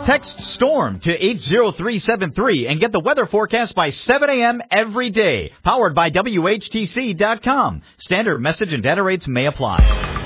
Text STORM to 80373 and get the weather forecast by 7 a.m. every day. Powered by WHTC.com. Standard message and data rates may apply.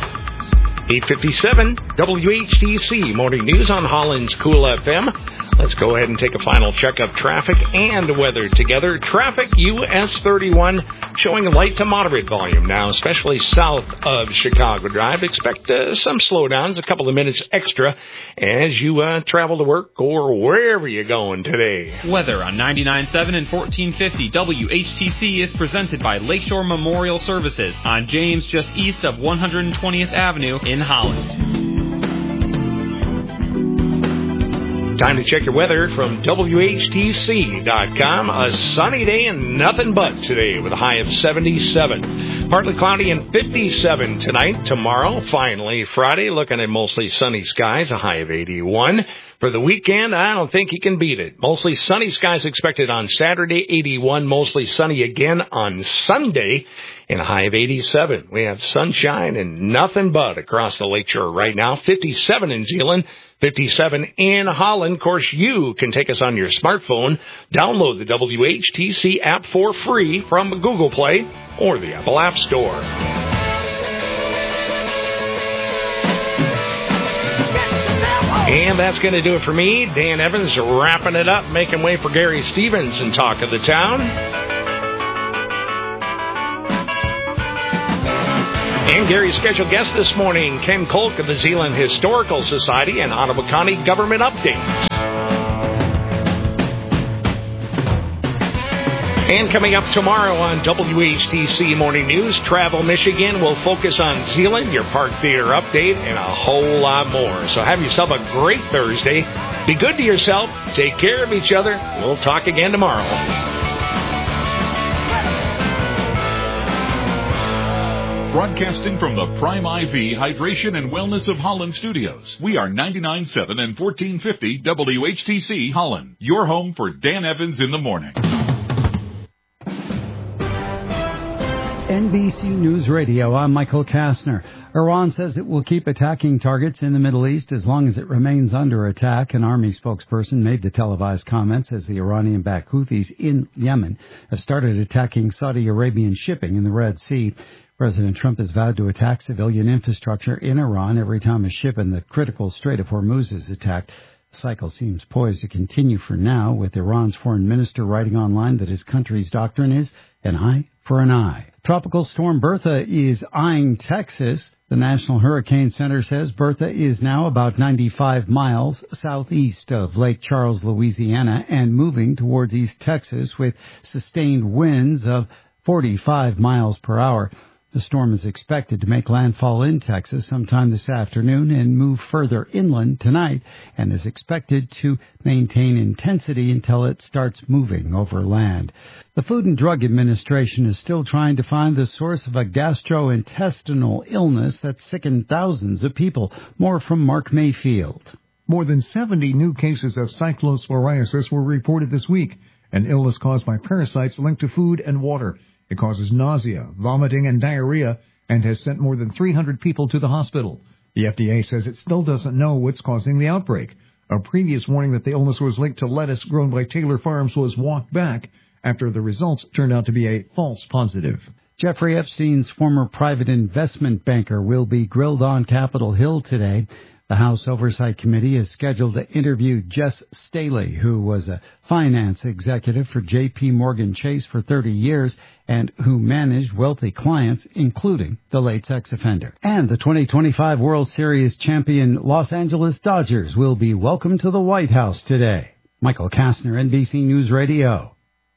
8:57 WHTC Morning News on Holland's Cool FM. Let's go ahead and take a final check of traffic and weather together. Traffic US 31 showing light to moderate volume now, especially south of Chicago Drive. Expect some slowdowns, a couple of minutes extra as you travel to work or wherever you're going today. Weather on 99.7 and 1450 WHTC is presented by Lakeshore Memorial Services on James, just east of 120th Avenue in Holland. Time to check your weather from WHTC.com. A sunny day and nothing but today with a high of 77. Partly cloudy and 57 tonight. Tomorrow, finally Friday, looking at mostly sunny skies, a high of 81. For the weekend, I don't think you can beat it. Mostly sunny skies expected on Saturday, 81. Mostly sunny again on Sunday, and a high of 87. We have sunshine and nothing but across the lakeshore right now. 57 in Zeeland, 57 in Holland. Of course, you can take us on your smartphone. Download the WHTC app for free from Google Play or the Apple App Store. And that's going to do it for me. Dan Evans wrapping it up, making way for Gary Stevens and Talk of the Town. And Gary's scheduled guest this morning, Ken Kolk of the Zeeland Historical Society and Ottawa County Government Updates. And coming up tomorrow on WHTC Morning News, Travel Michigan will focus on Zeeland, your Park Theater update, and a whole lot more. So have yourself a great Thursday. Be good to yourself. Take care of each other. We'll talk again tomorrow. Broadcasting from the Prime IV Hydration and Wellness of Holland studios. We are 99.7 and 1450 WHTC Holland. Your home for Dan Evans in the morning. NBC News Radio, I'm Michael Kastner. Iran says it will keep attacking targets in the Middle East as long as it remains under attack. An army spokesperson made the televised comments as the Iranian-backed Houthis in Yemen have started attacking Saudi Arabian shipping in the Red Sea. President Trump has vowed to attack civilian infrastructure in Iran every time a ship in the critical Strait of Hormuz is attacked. The cycle seems poised to continue for now, with Iran's foreign minister writing online that his country's doctrine is an eye for an eye. Tropical storm Bertha is eyeing Texas. The National Hurricane Center says Bertha is now about 95 miles southeast of Lake Charles, Louisiana, and moving towards East Texas with sustained winds of 45 miles per hour. The storm is expected to make landfall in Texas sometime this afternoon and move further inland tonight, and is expected to maintain intensity until it starts moving over land. The Food and Drug Administration is still trying to find the source of a gastrointestinal illness that sickened thousands of people. More from Mark Mayfield. More than 70 new cases of cyclosporiasis were reported this week, an illness caused by parasites linked to food and water. It causes nausea, vomiting, and diarrhea, and has sent more than 300 people to the hospital. The FDA says it still doesn't know what's causing the outbreak. A previous warning that the illness was linked to lettuce grown by Taylor Farms was walked back after the results turned out to be a false positive. Jeffrey Epstein's former private investment banker will be grilled on Capitol Hill today. The House Oversight Committee is scheduled to interview Jess Staley, who was a finance executive for J.P. Morgan Chase for 30 years and who managed wealthy clients, including the late sex offender. And the 2025 World Series champion Los Angeles Dodgers will be welcomed to the White House today. Michael Kastner, NBC News Radio.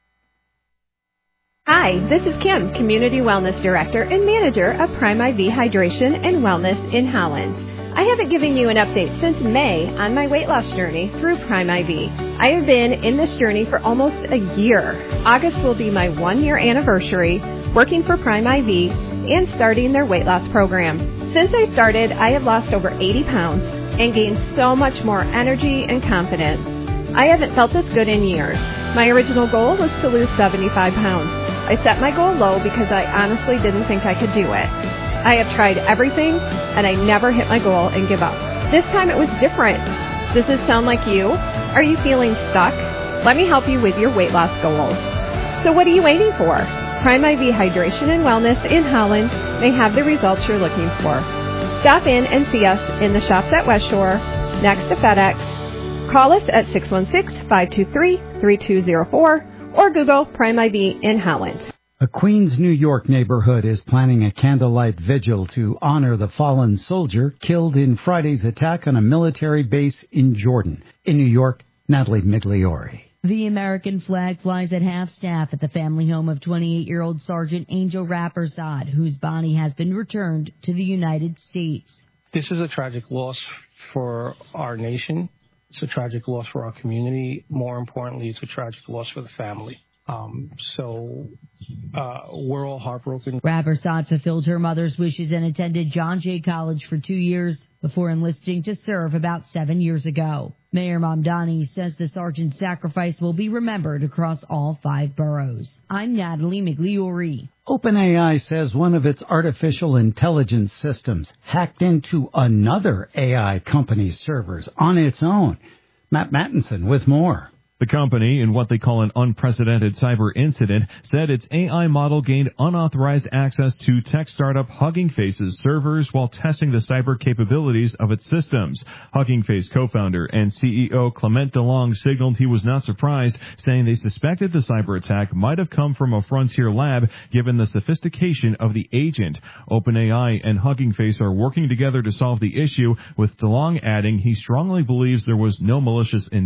Hi, this is Kim, Community Wellness Director and Manager of Prime IV Hydration and Wellness in Holland. I haven't given you an update since May on my weight loss journey through Prime IV. I have been in this journey for almost a year. August will be my 1-year anniversary working for Prime IV and starting their weight loss program. Since I started, I have lost over 80 pounds and gained so much more energy and confidence. I haven't felt this good in years. My original goal was to lose 75 pounds. I set my goal low because I honestly didn't think I could do it. I have tried everything, and I never hit my goal and give up. This time it was different. Does this sound like you? Are you feeling stuck? Let me help you with your weight loss goals. So what are you waiting for? Prime IV Hydration and Wellness in Holland may have the results you're looking for. Stop in and see us in the shops at West Shore, next to FedEx. Call us at 616-523-3204 or Google Prime IV in Holland. A Queens, New York neighborhood is planning a candlelight vigil to honor the fallen soldier killed in Friday's attack on a military base in Jordan. In New York, Natalie Migliori. The American flag flies at half-staff at the family home of 28-year-old Sergeant Angel Rappersad, whose body has been returned to the United States. This is a tragic loss for our nation. It's a tragic loss for our community. More importantly, it's a tragic loss for the family. We're all heartbroken. Rappersad fulfilled her mother's wishes and attended John Jay College for 2 years before enlisting to serve about 7 years ago. Mayor Mamdani says the sergeant's sacrifice will be remembered across all 5 boroughs. I'm Natalie Migliori. OpenAI says one of its artificial intelligence systems hacked into another AI company's servers on its own. Matt Mattinson with more. The company, in what they call an unprecedented cyber incident, said its AI model gained unauthorized access to tech startup Hugging Face's servers while testing the cyber capabilities of its systems. Hugging Face co-founder and CEO Clement DeLong signaled he was not surprised, saying they suspected the cyber attack might have come from a frontier lab given the sophistication of the agent. OpenAI and Hugging Face are working together to solve the issue, with DeLong adding he strongly believes there was no malicious intent